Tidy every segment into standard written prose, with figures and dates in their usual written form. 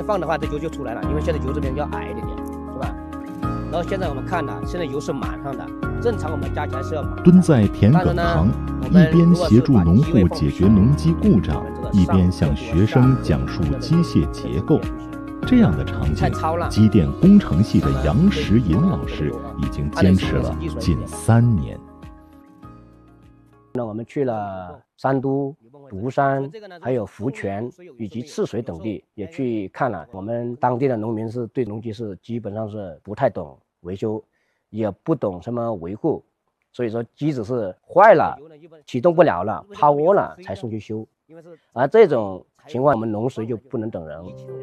放的话，这油就出来了，因为现在油这边比较矮一点，是吧？然后现在我们看了，现在油是满上的，正常我们加起来是要满。 蹲在田埂旁，一边协助农户解决农机故障，一边向学生讲述机械结构。这样的场景，机电工程系的杨石银老师已经坚持了近3年。 那我们去了山都、独山，还有福泉以及赤水等地，也去看了。我们当地的农民是对农机是基本上是不太懂维修，也不懂什么维护，所以说机子是坏了、启动不了了、趴窝了才送去修。而这种情况，我们农时就不能等人。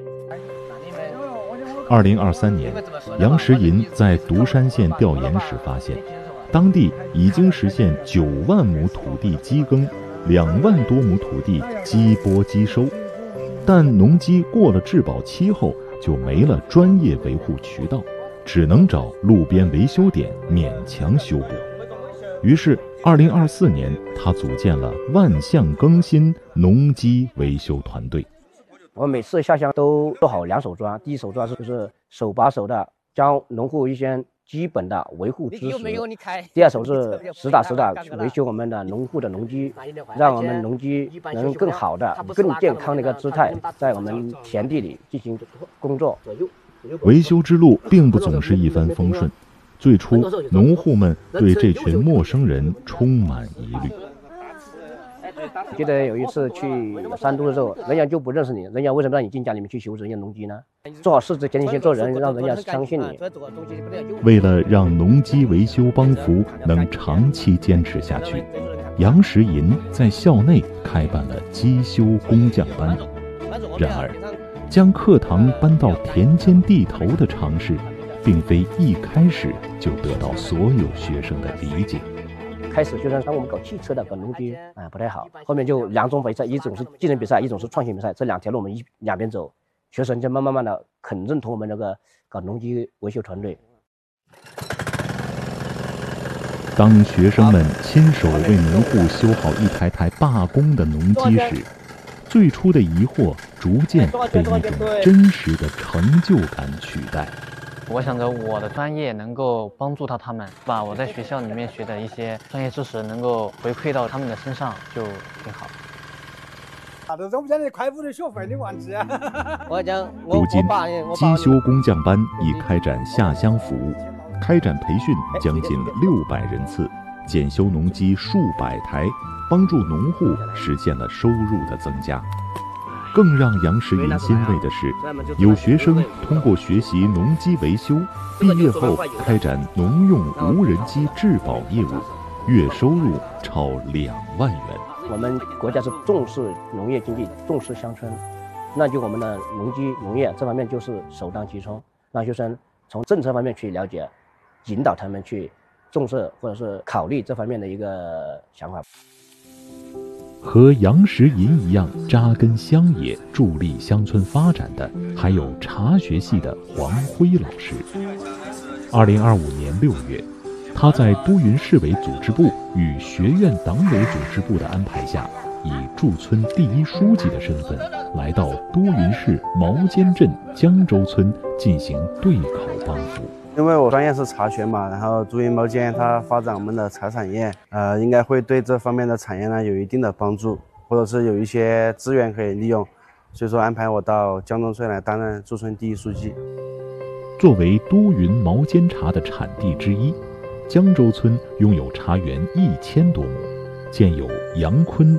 2023年，杨石银在独山县调研时发现，当地已经实现9万亩土地机耕，2万多亩土地机播机收，但农机过了质保期后就没了专业维护渠道，只能找路边维修点勉强修补。于是2024年，他组建了万象更新农机维修团队。 我们每次下乡都做好2手抓，第一手抓就是手把手的教农户一些基本的维护知识，第2手是实打实的维修我们的农户的农机，让我们农机能更好的、更健康的一个姿态在我们田地里进行工作。 维修之路并不总是一帆风顺，最初农户们对这群陌生人充满疑虑。 记得有一次去山都的时候，人家就不认识你，人家为什么让你进家里面去修人家农机呢？做好事之前，你先做人，让人家相信你。 为了让农机维修帮扶能长期坚持下去，杨石银在校内开办了机修工匠班。然而，将课堂搬到田间地头的尝试，并非一开始就得到所有学生的理解。 开始学生当我们搞汽车的、搞农机不太好，后面就2种比赛，一种是技能比赛，一种是创新比赛，这2条路我们两边走，学生就慢慢的很认同我们这个搞农机维修团队。 当学生们亲手为农户修好一台台罢工的农机时，最初的疑惑逐渐被一种真实的成就感取代。 我想着我的专业能够帮助到他们，把我在学校里面学的一些专业知识能够回馈到他们的身上，就挺好。 如今，机修工匠班已开展下乡服务，开展培训将近600人次，检修农机数百台，帮助农户实现了收入的增加。更让杨石银欣慰的是，有学生通过学习农机维修，毕业后开展农用无人机质保业务，月收入超2万元。 我们国家是重视农业经济，重视乡村，那就我们的农机农业这方面就是首当其冲，让学生从政策方面去了解，引导他们去重视或者是考虑这方面的一个想法。 和杨石银一样扎根乡野、助力乡村发展的，还有茶学系的黄辉老师。2025年6月，他在都匀市委组织部与学院党委组织部的安排下，以驻村第1书记的身份，来到都匀市毛尖镇江州村进行对口帮扶。 因为我专业是茶学嘛，然后都匀毛尖它发展我们的茶产业，应该会对这方面的产业呢有一定的帮助，或者是有一些资源可以利用，所以说安排我到江州村来担任驻村第1书记。 作为都匀毛尖茶的产地之一，江州村拥有茶园1000多亩，建有杨坤